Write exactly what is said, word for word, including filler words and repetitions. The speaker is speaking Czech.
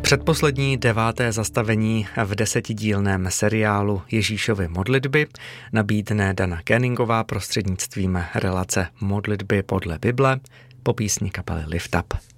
Předposlední deváté zastavení v desetidílném seriálu Ježíšovy modlitby nabídne Dana Koenigová prostřednictvím relace Modlitby podle Bible po písni kapely Lift Up.